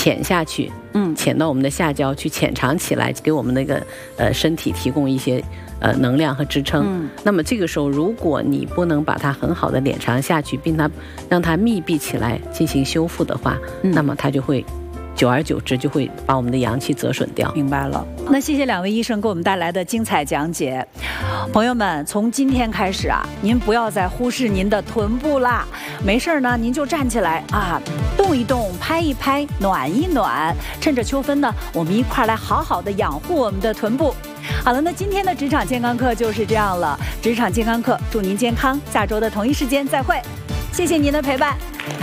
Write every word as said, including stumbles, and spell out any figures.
潜下去， 嗯， 潜到我们的下焦去潜藏起来，给我们那个呃身体提供一些呃能量和支撑。 嗯， 那么这个时候，如果你不能把它很好的敛藏下去，并它让它密闭起来进行修复的话， 嗯、 那么它就会久而久之就会把我们的阳气折损掉。 明白了。那谢谢两位医生给我们带来的精彩讲解。朋友们，从今天开始啊，您不要再忽视您的臀部啦。没事呢，您就站起来啊，动一动，拍一拍，暖一暖。趁着秋分呢，我们一块来好好的养护我们的臀部。好了，那今天的职场健康课就是这样了。职场健康课，祝您健康，下周的同一时间再会。谢谢您的陪伴。